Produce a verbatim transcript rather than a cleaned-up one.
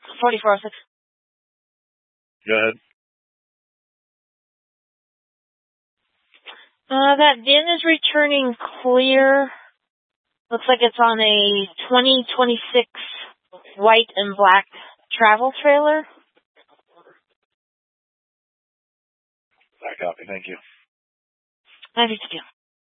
forty-four oh six. Go ahead. Uh, that V I N is returning clear. Looks like it's on a twenty twenty-six white and black travel trailer. I copy. Thank you. ninety-two.